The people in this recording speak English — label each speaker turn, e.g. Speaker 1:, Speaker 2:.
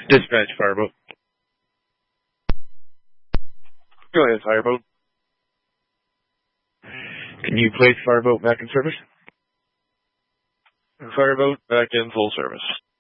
Speaker 1: Dispatch Fireboat.
Speaker 2: Go ahead, Fireboat.
Speaker 1: Can you place Fireboat back in service?
Speaker 2: Fireboat back in full service.